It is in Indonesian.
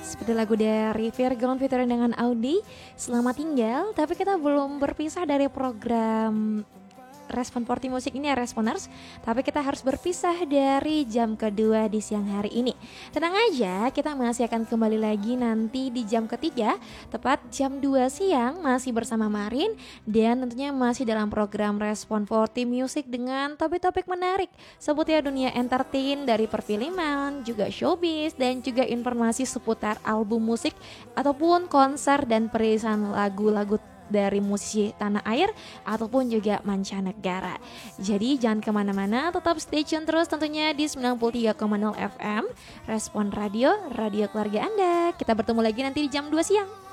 Seperti lagu dari Virgon featuring dengan Audi, Selamat Tinggal. Tapi kita belum berpisah dari program Respon 40 Musik ini ya Responers. Tapi kita harus berpisah dari jam kedua di siang hari ini. Tenang aja, kita masih akan kembali lagi nanti di jam ketiga, tepat jam 2 siang masih bersama Marin. Dan tentunya masih dalam program Respon 40 Music dengan topik-topik menarik seputar dunia entertain, dari perfilman, juga showbiz, dan juga informasi seputar album musik ataupun konser dan perilisan lagu-lagu dari musisi tanah air ataupun juga mancanegara. Jadi jangan kemana-mana, tetap stay tune terus tentunya di 93,0 FM Respon Radio, radio keluarga Anda. Kita bertemu lagi nanti di jam 2 siang.